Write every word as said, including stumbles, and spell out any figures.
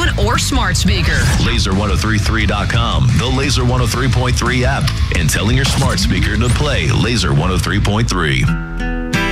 or smart speaker. laser ten thirty-three dot com, the Laser one oh three point three app, and telling your smart speaker to play Laser one oh three point three.